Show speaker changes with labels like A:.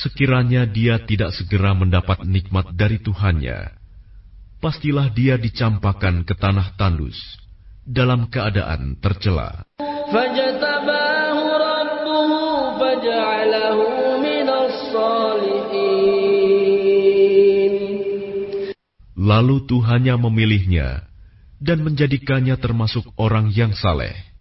A: Sekiranya dia tidak segera mendapat nikmat dari Tuhannya, pastilah dia dicampakkan ke tanah tandus dalam keadaan tercela.
B: فاجتباه ربه فجعله من الصالحين.
A: Lalu Tuhannya memilihnya dan menjadikannya termasuk orang yang saleh.